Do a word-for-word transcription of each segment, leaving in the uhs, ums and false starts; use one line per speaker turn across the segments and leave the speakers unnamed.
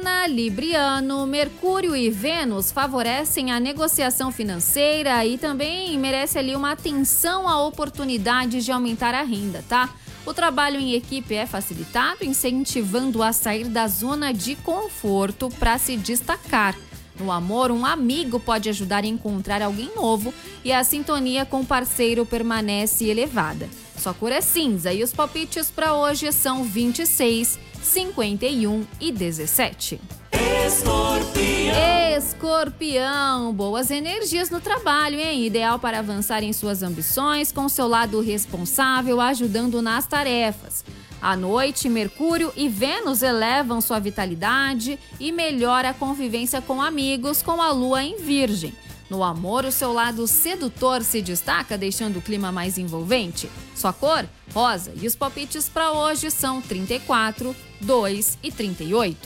Libriano, Mercúrio e Vênus favorecem a negociação financeira e também merece ali uma atenção à oportunidade de aumentar a renda, tá? O trabalho em equipe é facilitado, incentivando a sair da zona de conforto para se destacar. No amor, um amigo pode ajudar a encontrar alguém novo e a sintonia com o parceiro permanece elevada. Sua cor é cinza e os palpites para hoje são vinte e seis, cinquenta e um e dezessete. Escorpião. Escorpião, boas energias no trabalho, hein? Ideal para avançar em suas ambições, com seu lado responsável, ajudando nas tarefas. À noite, Mercúrio e Vênus elevam sua vitalidade e melhora a convivência com amigos com a lua em Virgem. No amor, o seu lado sedutor se destaca, deixando o clima mais envolvente. Sua cor, rosa. E os palpites para hoje são trinta e quatro, dois e trinta e oito.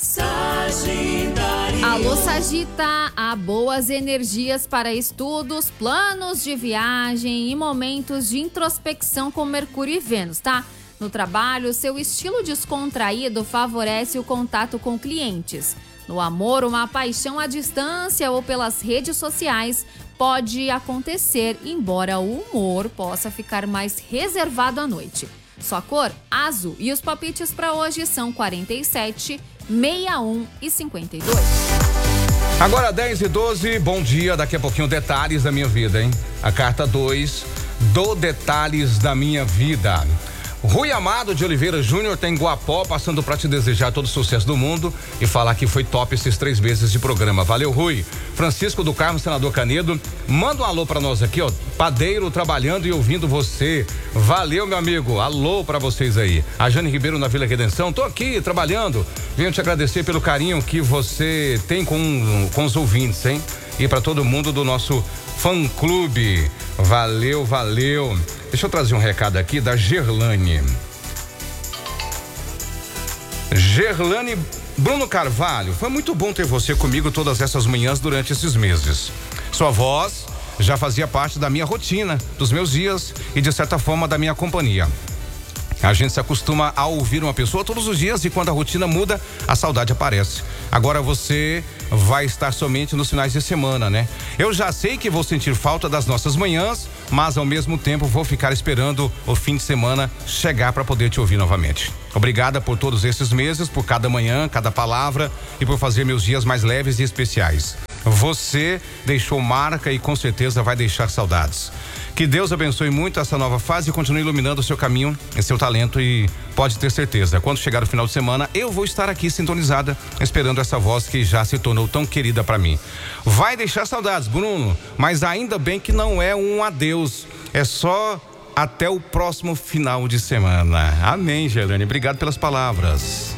Sagitário.
Alô, Sagita, há boas energias para estudos, planos de viagem e momentos de introspecção com Mercúrio e Vênus, tá? No trabalho, seu estilo descontraído favorece o contato com clientes. No amor, uma paixão à distância ou pelas redes sociais pode acontecer, embora o humor possa ficar mais reservado à noite. Sua cor, azul. E os palpites para hoje são quarenta e sete, sessenta e um e cinquenta e dois.
Agora dez e doze, bom dia. Daqui a pouquinho, detalhes da minha vida, hein? A carta dois do Detalhes da Minha Vida. Rui Amado de Oliveira Júnior tem Guapó, passando para te desejar todo o sucesso do mundo e falar que foi top esses três meses de programa. Valeu, Rui. Francisco do Carmo, Senador Canedo, manda um alô para nós aqui, ó. Padeiro trabalhando e ouvindo você. Valeu, meu amigo. Alô para vocês aí. A Jane Ribeiro na Vila Redenção, tô aqui trabalhando. Venho te agradecer pelo carinho que você tem com, com os ouvintes, hein? E para todo mundo do nosso fã-clube. Valeu, valeu. Deixa eu trazer um recado aqui da Gerlane. Gerlane Bruno Carvalho, foi muito bom ter você comigo todas essas manhãs durante esses meses. Sua voz já fazia parte da minha rotina, dos meus dias e de certa forma da minha companhia. A gente se acostuma a ouvir uma pessoa todos os dias e quando a rotina muda, a saudade aparece. Agora você vai estar somente nos finais de semana, né? Eu já sei que vou sentir falta das nossas manhãs, mas ao mesmo tempo vou ficar esperando o fim de semana chegar para poder te ouvir novamente. Obrigada por todos esses meses, por cada manhã, cada palavra e por fazer meus dias mais leves e especiais. Você deixou marca e com certeza vai deixar saudades. Que Deus abençoe muito essa nova fase e continue iluminando o seu caminho e seu talento e pode ter certeza, quando chegar o final de semana, eu vou estar aqui sintonizada, esperando essa voz que já se tornou tão querida para mim. Vai deixar saudades, Bruno, mas ainda bem que não é um adeus, é só até o próximo final de semana. Amém, Gelane, obrigado pelas palavras.